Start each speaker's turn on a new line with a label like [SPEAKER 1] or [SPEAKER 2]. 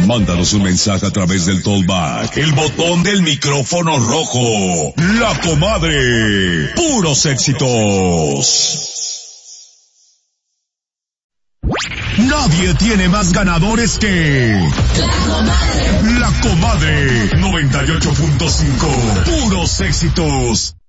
[SPEAKER 1] Mándanos un mensaje a través del Tollback, el botón del micrófono rojo. La Comadre. Puros éxitos. Nadie tiene más ganadores que La Comadre 98.5. Puros éxitos.